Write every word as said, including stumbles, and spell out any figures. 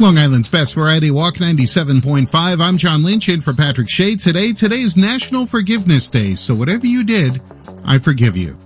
Long Island's Best Variety Walk ninety-seven point five. I'm John Lynch in for Patrick Shea today. Today is National Forgiveness Day, so whatever you did, I forgive you.